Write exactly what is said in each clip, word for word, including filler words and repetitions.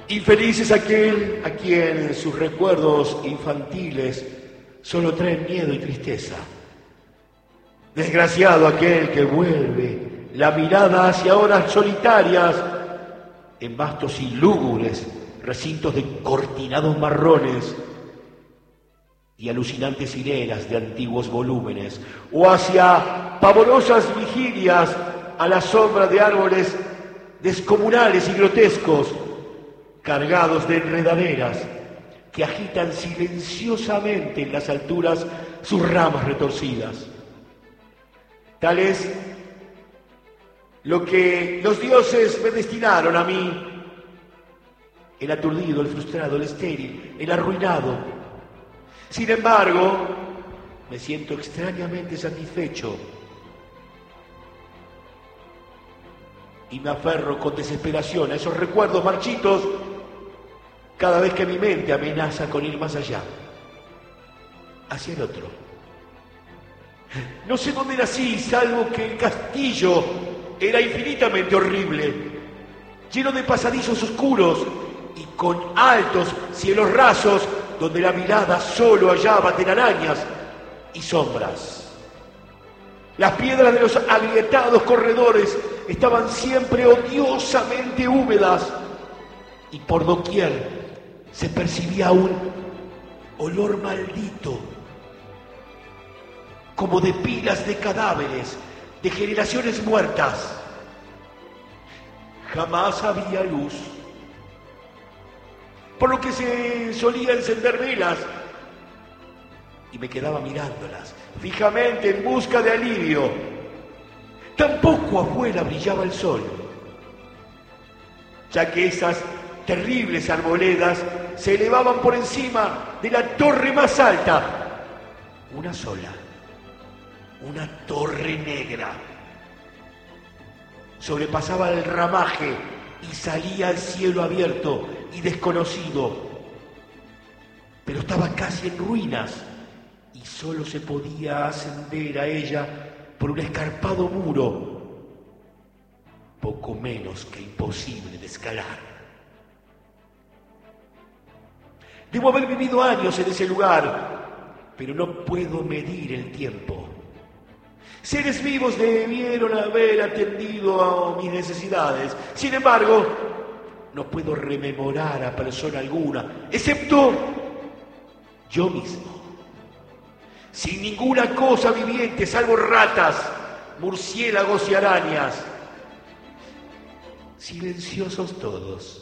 Infeliz es aquel a quien sus recuerdos infantiles solo traen miedo y tristeza. Desgraciado aquel que vuelve la mirada hacia horas solitarias en vastos y lúgubres recintos de cortinados marrones y alucinantes hileras de antiguos volúmenes, o hacia pavorosas vigilias a la sombra de árboles descomunales y grotescos, cargados de enredaderas que agitan silenciosamente en las alturas sus ramas retorcidas. Tal es lo que los dioses me destinaron a mí, el aturdido, el frustrado, el estéril, el arruinado. Sin embargo, me siento extrañamente satisfecho y me aferro con desesperación a esos recuerdos marchitos cada vez que mi mente amenaza con ir más allá, hacia el otro. No sé dónde nací, salvo que el castillo era infinitamente horrible, lleno de pasadizos oscuros y con altos cielos rasos donde la mirada solo hallaba telarañas y sombras. Las piedras de los agrietados corredores estaban siempre odiosamente húmedas y por doquier se percibía un olor maldito, como de pilas de cadáveres, de generaciones muertas. Jamás había luz, por lo que se solía encender velas, y me quedaba mirándolas fijamente en busca de alivio. Tampoco afuera brillaba el sol, ya que esas terribles arboledas se elevaban por encima de la torre más alta, una sola, una torre negra. Sobrepasaba el ramaje y salía al cielo abierto y desconocido, pero estaba casi en ruinas y solo se podía ascender a ella por un escarpado muro, poco menos que imposible de escalar. Debo haber vivido años en ese lugar, pero no puedo medir el tiempo. Seres vivos debieron haber atendido a mis necesidades. Sin embargo, no puedo rememorar a persona alguna, excepto yo mismo. Sin ninguna cosa viviente, salvo ratas, murciélagos y arañas. Silenciosos todos.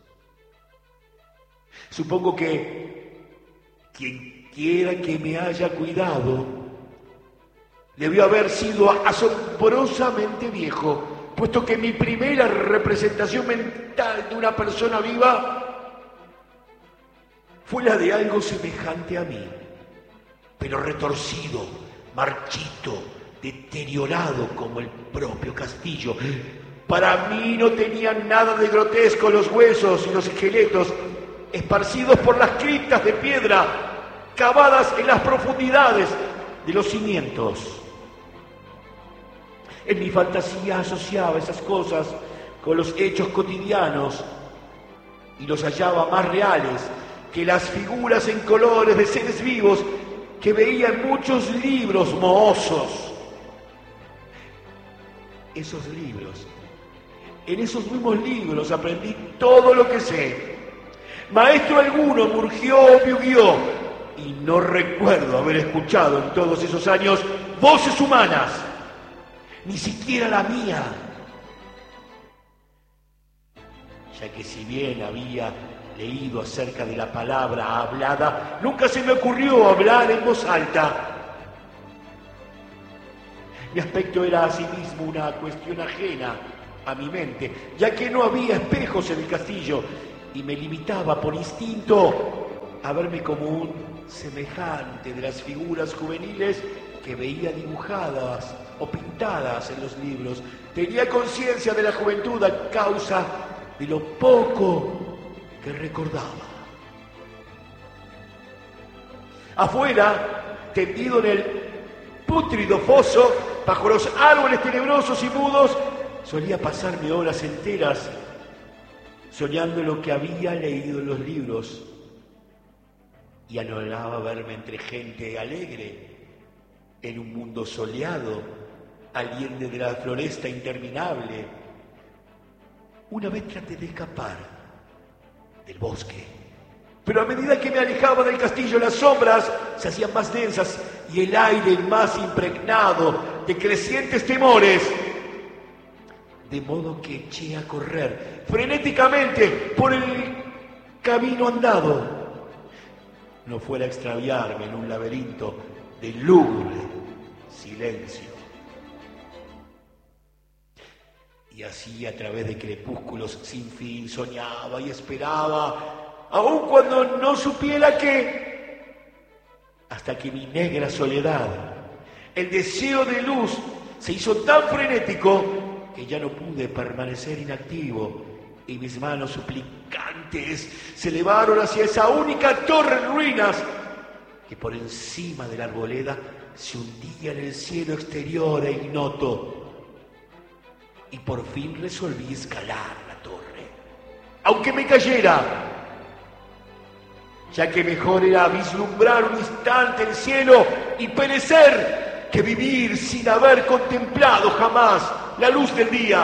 Supongo que quien quiera que me haya cuidado debió haber sido asombrosamente viejo, puesto que mi primera representación mental de una persona viva fue la de algo semejante a mí, pero retorcido, marchito, deteriorado como el propio castillo. Para mí no tenían nada de grotesco los huesos y los esqueletos esparcidos por las criptas de piedra cavadas en las profundidades de los cimientos. En mi fantasía asociaba esas cosas con los hechos cotidianos y los hallaba más reales que las figuras en colores de seres vivos que veía en muchos libros mohosos. Esos libros, en esos mismos libros aprendí todo lo que sé. Maestro alguno murgió o vivió, y no recuerdo haber escuchado en todos esos años voces humanas, ni siquiera la mía, ya que si bien había leído acerca de la palabra hablada, nunca se me ocurrió hablar en voz alta. Mi aspecto era asimismo una cuestión ajena a mi mente, ya que no había espejos en el castillo, y me limitaba por instinto a verme como un semejante de las figuras juveniles que veía dibujadas o pintadas en los libros. Tenía conciencia de la juventud a causa de lo poco que recordaba. Afuera, tendido en el pútrido foso, bajo los árboles tenebrosos y mudos, solía pasarme horas enteras soñando lo que había leído en los libros, y anhelaba verme entre gente alegre, en un mundo soleado, aliende de la floresta interminable. Una vez traté de escapar del bosque, pero a medida que me alejaba del castillo, las sombras se hacían más densas y el aire más impregnado de crecientes temores. De modo que eché a correr frenéticamente por el camino andado, no fuera a extraviarme en un laberinto de lúgubre silencio. Y así, a través de crepúsculos sin fin, soñaba y esperaba, aun cuando no supiera qué, hasta que mi negra soledad, el deseo de luz, se hizo tan frenético que ya no pude permanecer inactivo, y mis manos suplicantes se elevaron hacia esa única torre en ruinas que por encima de la arboleda se hundía en el cielo exterior e ignoto. Y por fin resolví escalar la torre, aunque me cayera, ya que mejor era vislumbrar un instante el cielo y perecer que vivir sin haber contemplado jamás la luz del día.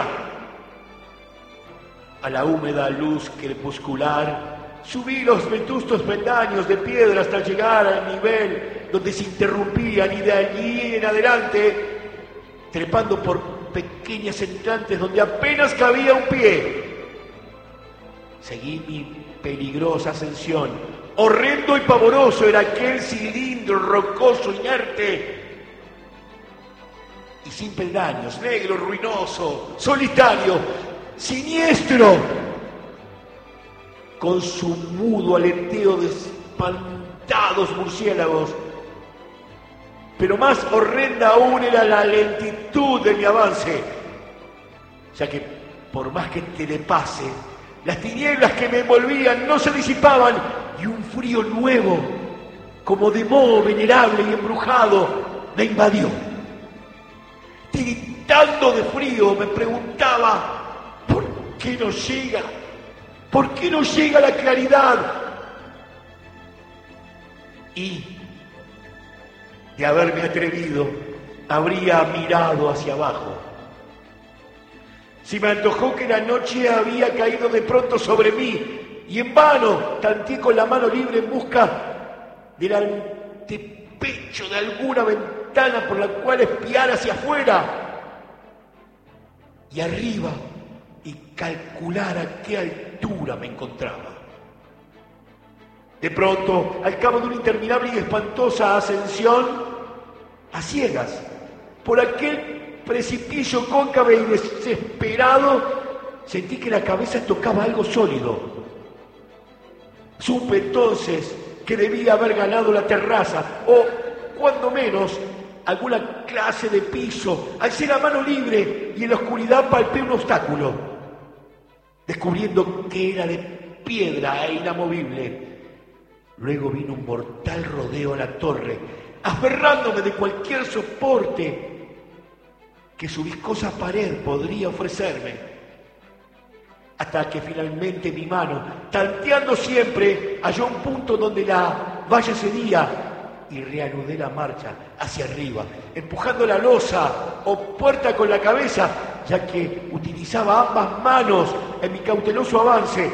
A la húmeda luz crepuscular subí los vetustos peldaños de piedra hasta llegar al nivel donde se interrumpían, y de allí en adelante, trepando por pequeñas entrantes donde apenas cabía un pie, seguí mi peligrosa ascensión. Horrendo y pavoroso era aquel cilindro rocoso, inerte y sin peldaños, negro, ruinoso, solitario, siniestro, con su mudo aleteo de espantados murciélagos. Pero más horrenda aún era la lentitud de mi avance, ya que por más que telepase, las tinieblas que me envolvían no se disipaban, y un frío nuevo, como de moho venerable y embrujado, me invadió. Tiritando de frío, me preguntaba, ¿por qué no llega? ¿Por qué no llega la claridad? Y, de haberme atrevido, habría mirado hacia abajo. Si me antojó que la noche había caído de pronto sobre mí, y en vano tanteé con la mano libre en busca del antepecho de alguna ventana por la cual espiar hacia afuera y arriba y calcular a qué altura me encontraba. De pronto, al cabo de una interminable y espantosa ascensión, a ciegas, por aquel precipicio cóncavo y desesperado, sentí que la cabeza tocaba algo sólido. Supe entonces que debía haber ganado la terraza, o, cuando menos, alguna clase de piso. Alcé la mano libre y en la oscuridad palpé un obstáculo, descubriendo que era de piedra e inamovible. Luego vino un mortal rodeo a la torre, aferrándome de cualquier soporte que su viscosa pared podría ofrecerme, hasta que finalmente mi mano, tanteando siempre, halló un punto donde la valla cedía, y reanudé la marcha hacia arriba, empujando la losa o puerta con la cabeza, ya que utilizaba ambas manos en mi cauteloso avance.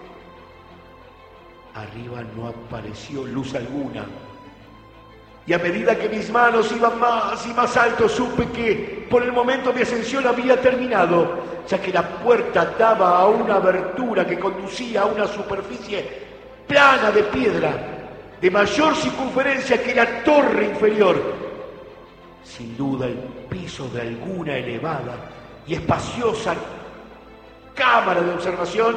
Arriba no apareció luz alguna, y a medida que mis manos iban más y más alto, supe que por el momento mi ascensión había terminado, ya que la puerta daba a una abertura que conducía a una superficie plana de piedra, de mayor circunferencia que la torre inferior. Sin duda el piso de alguna elevada y espaciosa cámara de observación,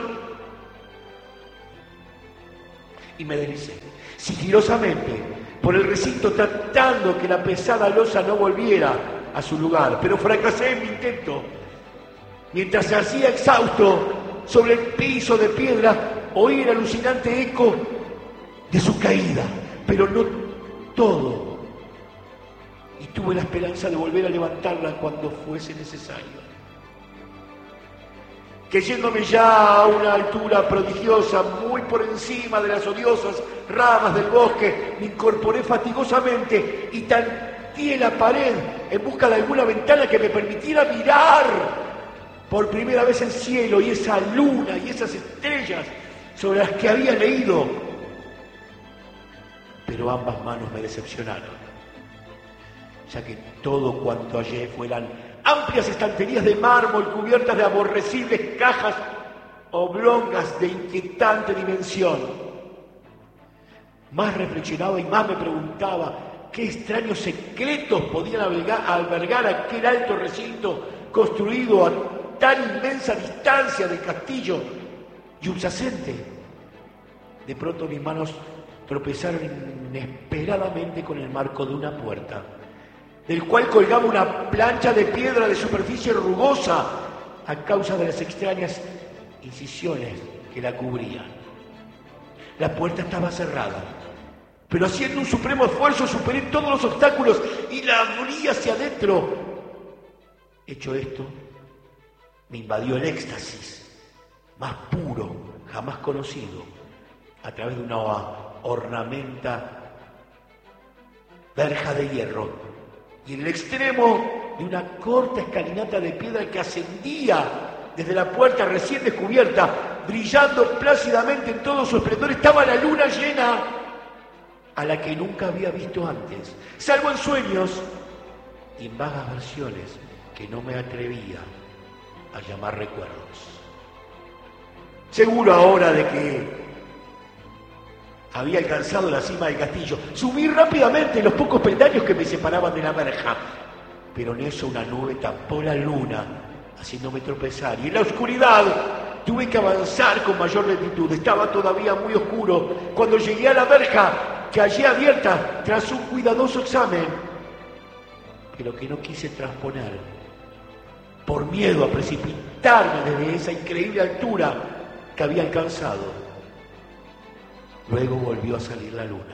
y me deslicé sigilosamente por el recinto, tratando que la pesada losa no volviera a su lugar, pero fracasé en mi intento. Mientras se hacía exhausto sobre el piso de piedra, oí el alucinante eco de su caída, pero no todo, y tuve la esperanza de volver a levantarla cuando fuese necesario. que yéndome ya a una altura prodigiosa, muy por encima de las odiosas ramas del bosque, me incorporé fatigosamente y tanteé la pared en busca de alguna ventana que me permitiera mirar por primera vez el cielo y esa luna y esas estrellas sobre las que había leído. Pero ambas manos me decepcionaron, ya que todo cuanto hallé fueran amplias estanterías de mármol cubiertas de aborrecibles cajas oblongas de inquietante dimensión. Más reflexionaba y más me preguntaba qué extraños secretos podían albergar, albergar aquel alto recinto construido a tan inmensa distancia del castillo yubyacente. De pronto mis manos tropezaron inesperadamente con el marco de una puerta, del cual colgaba una plancha de piedra de superficie rugosa a causa de las extrañas incisiones que la cubrían. La puerta estaba cerrada, pero haciendo un supremo esfuerzo superé todos los obstáculos y la abrí hacia adentro. Hecho esto, me invadió el éxtasis más puro jamás conocido a través de una ornamenta verja de hierro y en el extremo de una corta escalinata de piedra que ascendía desde la puerta recién descubierta, brillando plácidamente en todo su esplendor, estaba la luna llena, a la que nunca había visto antes, salvo en sueños y en vagas versiones que no me atrevía a llamar recuerdos. Seguro ahora de que había alcanzado la cima del castillo, subí rápidamente los pocos peldaños que me separaban de la verja, pero en eso una nube tapó la luna, haciéndome tropezar, y en la oscuridad tuve que avanzar con mayor lentitud. Estaba todavía muy oscuro cuando llegué a la verja, que hallé abierta tras un cuidadoso examen, pero que no quise transponer, por miedo a precipitarme desde esa increíble altura que había alcanzado. Luego volvió a salir la luna.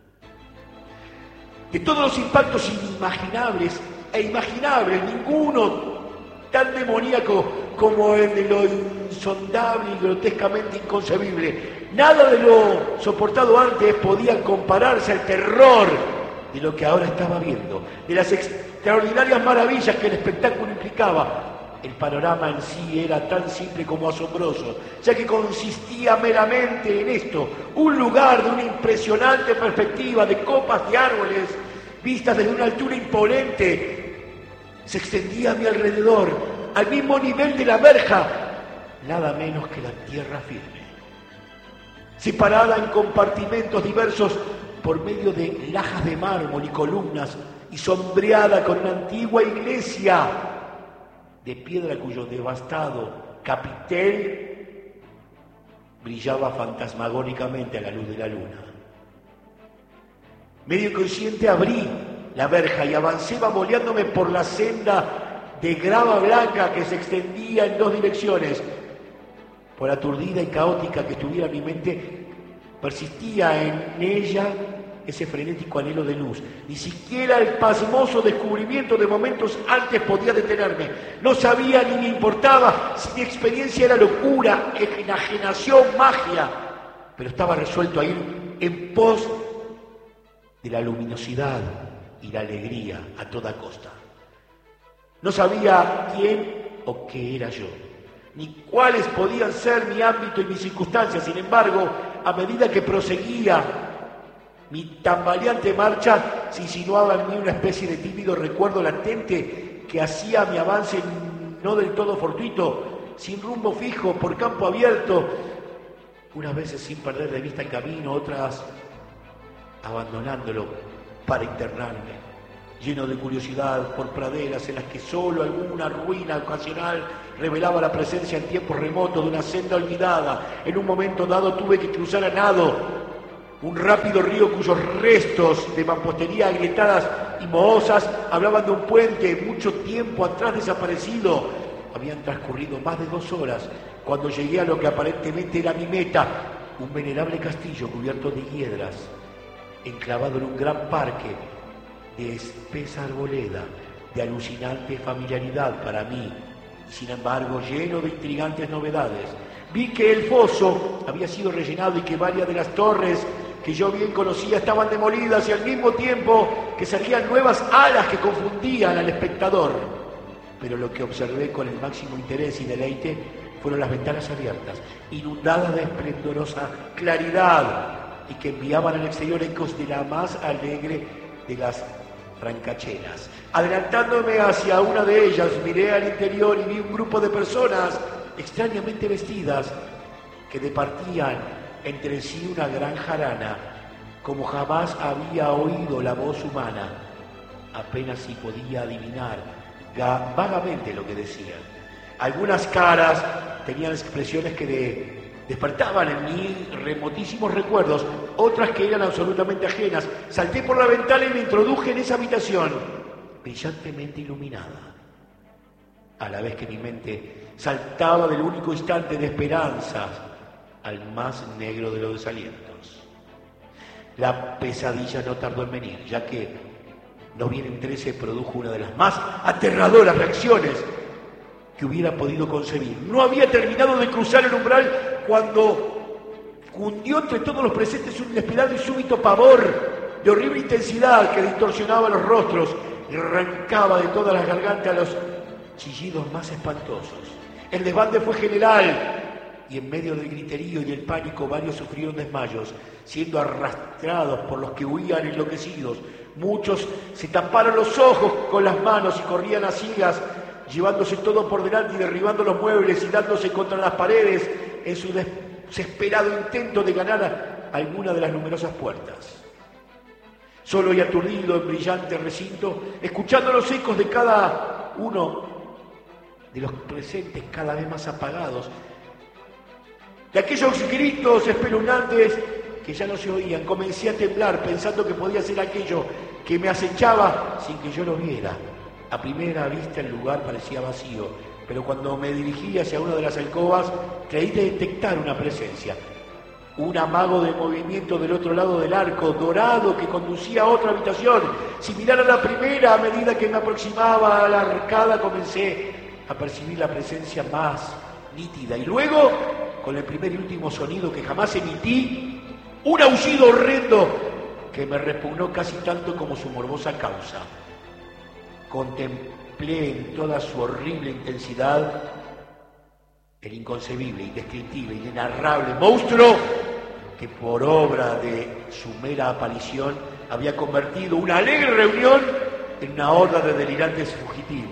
De todos los impactos inimaginables e imaginables, ninguno tan demoníaco como el de lo insondable y grotescamente inconcebible. Nada de lo soportado antes podía compararse al terror de lo que ahora estaba viendo, de las extraordinarias maravillas que el espectáculo implicaba. El panorama en sí era tan simple como asombroso, ya que consistía meramente en esto: un lugar de una impresionante perspectiva de copas de árboles vistas desde una altura imponente. Se extendía a mi alrededor, al mismo nivel de la verja, nada menos que la tierra firme, separada en compartimentos diversos por medio de lajas de mármol y columnas, y sombreada con una antigua iglesia de piedra cuyo devastado capitel brillaba fantasmagóricamente a la luz de la luna. Medio inconsciente abrí la verja y avancé bamboleándome por la senda de grava blanca que se extendía en dos direcciones. Por aturdida y caótica que estuviera mi mente, persistía en ella ese frenético anhelo de luz. Ni siquiera el pasmoso descubrimiento de momentos antes podía detenerme. No sabía ni me importaba si mi experiencia era locura, enajenación, magia, pero estaba resuelto a ir en pos de la luminosidad y la alegría a toda costa. No sabía quién o qué era yo, ni cuáles podían ser mi ámbito y mis circunstancias. Sin embargo, a medida que proseguía mi tambaleante marcha, se insinuaba en mí una especie de tímido recuerdo latente que hacía mi avance no del todo fortuito, sin rumbo fijo, por campo abierto, unas veces sin perder de vista el camino, otras abandonándolo para internarme, lleno de curiosidad por praderas en las que solo alguna ruina ocasional revelaba la presencia en tiempos remotos de una senda olvidada. En un momento dado tuve que cruzar a nado un rápido río cuyos restos de mampostería agrietadas y mohosas hablaban de un puente mucho tiempo atrás desaparecido. Habían transcurrido más de dos horas cuando llegué a lo que aparentemente era mi meta, un venerable castillo cubierto de hiedras, enclavado en un gran parque de espesa arboleda, de alucinante familiaridad para mí y sin embargo lleno de intrigantes novedades. Vi que el foso había sido rellenado y que varias de las torres que yo bien conocía estaban demolidas y al mismo tiempo que salían nuevas alas que confundían al espectador. Pero lo que observé con el máximo interés y deleite fueron las ventanas abiertas, inundadas de esplendorosa claridad y que enviaban al exterior ecos de la más alegre de las rancacheras. Adelantándome hacia una de ellas, miré al interior y vi un grupo de personas extrañamente vestidas que departían entre sí una gran jarana, como jamás había oído la voz humana. Apenas si podía adivinar vagamente lo que decían. Algunas caras tenían expresiones que de, despertaban en mí remotísimos recuerdos, otras que eran absolutamente ajenas. Salté por la ventana y me introduje en esa habitación, brillantemente iluminada, a la vez que mi mente saltaba del único instante de esperanza al más negro de los desalientos. La pesadilla no tardó en venir, ya que no bien entré se produjo una de las más aterradoras reacciones que hubiera podido concebir. No había terminado de cruzar el umbral cuando cundió entre todos los presentes un inesperado y súbito pavor de horrible intensidad que distorsionaba los rostros y arrancaba de todas las gargantas los chillidos más espantosos. El desbande fue general y en medio del griterío y del pánico varios sufrieron desmayos, siendo arrastrados por los que huían enloquecidos. Muchos se taparon los ojos con las manos y corrían a ciegas, llevándose todo por delante y derribando los muebles y dándose contra las paredes en su desesperado intento de ganar alguna de las numerosas puertas. Solo y aturdido en brillante recinto, escuchando los ecos de cada uno de los presentes cada vez más apagados, de aquellos gritos espeluznantes que ya no se oían, comencé a temblar pensando que podía ser aquello que me acechaba sin que yo lo viera. A primera vista el lugar parecía vacío, pero cuando me dirigí hacia una de las alcobas creí detectar una presencia. Un amago de movimiento del otro lado del arco, dorado, que conducía a otra habitación. Similar a la primera, a medida que me aproximaba a la arcada comencé a percibir la presencia más nítida. Y luego, con el primer y último sonido que jamás emití, un aullido horrendo que me repugnó casi tanto como su morbosa causa. Contemplé en toda su horrible intensidad el inconcebible, indescriptible, inenarrable monstruo que por obra de su mera aparición había convertido una alegre reunión en una horda de delirantes fugitivos.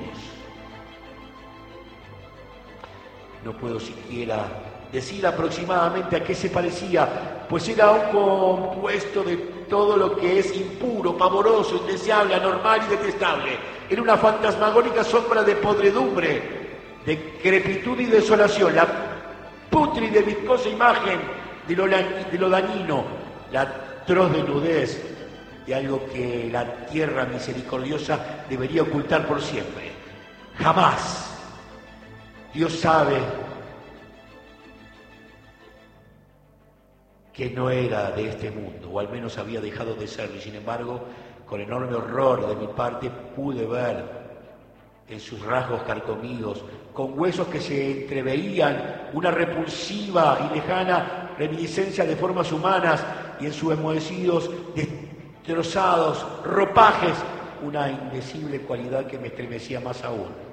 No puedo siquiera decir aproximadamente a qué se parecía, pues era un compuesto de todo lo que es impuro, pavoroso, indeseable, anormal y detestable. Era una fantasmagórica sombra de podredumbre, de decrepitud y desolación, la pútrida y viscosa imagen de lo, de lo dañino, la atroz desnudez de algo que la tierra misericordiosa debería ocultar por siempre. Jamás. Dios sabe que no era de este mundo, o al menos había dejado de serlo, y sin embargo, con enorme horror de mi parte, pude ver en sus rasgos carcomidos, con huesos que se entreveían, una repulsiva y lejana reminiscencia de formas humanas, y en sus enmohecidos, destrozados ropajes, una indecible cualidad que me estremecía más aún.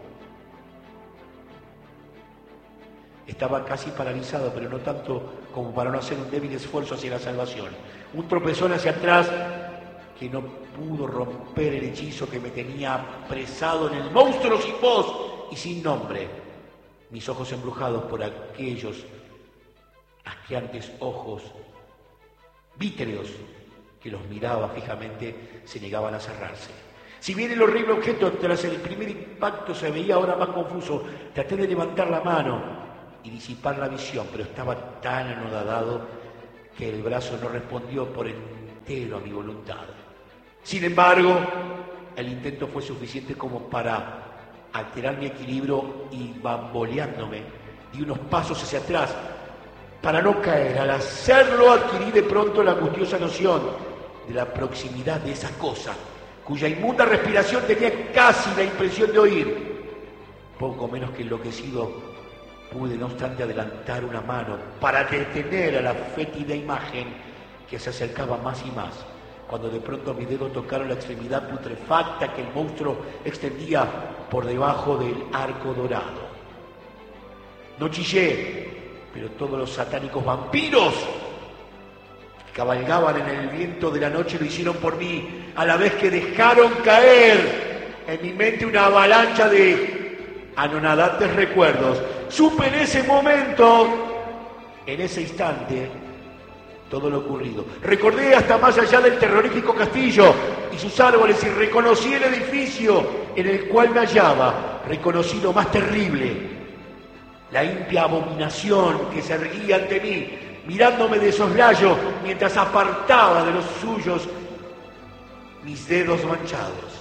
Estaba casi paralizado, pero no tanto como para no hacer un débil esfuerzo hacia la salvación. Un tropezón hacia atrás que no pudo romper el hechizo que me tenía apresado en el monstruo sin voz y sin nombre. Mis ojos embrujados por aquellos asqueantes ojos vítreos que los miraba fijamente se negaban a cerrarse. Si bien el horrible objeto tras el primer impacto se veía ahora más confuso, traté de levantar la mano y disipar la visión, pero estaba tan anodadado que el brazo no respondió por entero a mi voluntad. Sin embargo, el intento fue suficiente como para alterar mi equilibrio y, bamboleándome, di unos pasos hacia atrás para no caer. Al hacerlo adquirí de pronto la angustiosa noción de la proximidad de esa cosa, cuya inmunda respiración tenía casi la impresión de oír. poco menos que enloquecido, pude no obstante adelantar una mano para detener a la fétida imagen que se acercaba más y más, cuando de pronto mis dedos tocaron la extremidad putrefacta que el monstruo extendía por debajo del arco dorado. No chillé, pero todos los satánicos vampiros que cabalgaban en el viento de la noche lo hicieron por mí, a la vez que dejaron caer en mi mente una avalancha de anonadantes recuerdos. Supe en ese momento, en ese instante, todo lo ocurrido. Recordé hasta más allá del terrorífico castillo y sus árboles y reconocí el edificio en el cual me hallaba. Reconocí lo más terrible, la impia abominación que se erguía ante mí, mirándome de soslayo mientras apartaba de los suyos mis dedos manchados.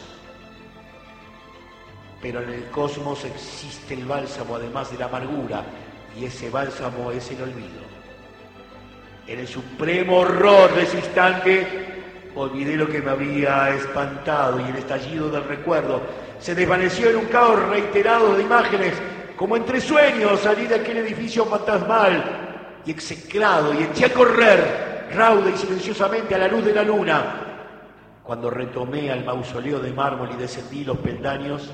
Pero en el cosmos existe el bálsamo además de la amargura, y ese bálsamo es el olvido. En el supremo horror de ese instante, olvidé lo que me había espantado y el estallido del recuerdo se desvaneció en un caos reiterado de imágenes. Como entre sueños salí de aquel edificio fantasmal y execrado y eché a correr, rauda y silenciosamente, a la luz de la luna. Cuando retomé al mausoleo de mármol y descendí los peldaños,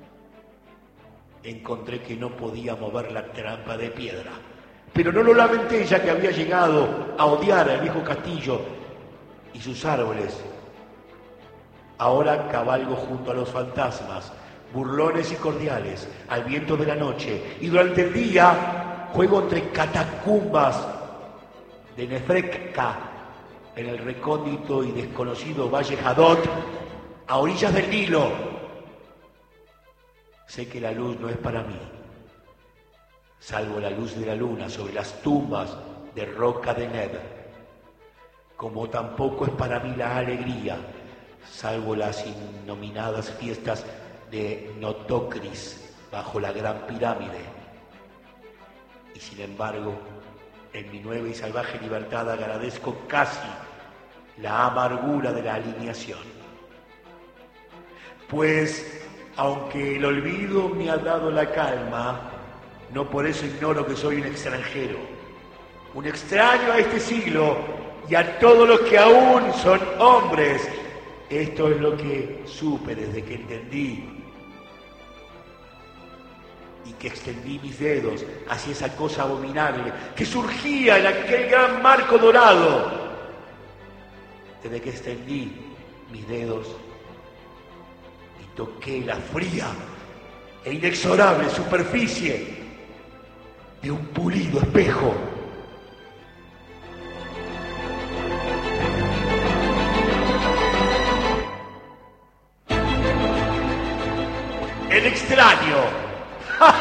encontré que no podía mover la trampa de piedra. Pero no lo lamenté, ya que había llegado a odiar al viejo castillo y sus árboles. Ahora cabalgo junto a los fantasmas, burlones y cordiales, al viento de la noche, y durante el día juego entre catacumbas de Nefrekka, en el recóndito y desconocido Valle Hadot, a orillas del Nilo. Sé que la luz no es para mí, salvo la luz de la luna sobre las tumbas de Roca de Neb, como tampoco es para mí la alegría, salvo las innominadas fiestas de Notocris bajo la Gran Pirámide. Y sin embargo, en mi nueva y salvaje libertad agradezco casi la amargura de la alineación. Pues, aunque el olvido me ha dado la calma, no por eso ignoro que soy un extranjero, un extraño a este siglo y a todos los que aún son hombres. Esto es lo que supe desde que entendí y que extendí mis dedos hacia esa cosa abominable que surgía en aquel gran marco dorado. Desde que extendí mis dedos y toqué la fría e inexorable superficie de un pulido espejo. El extraño.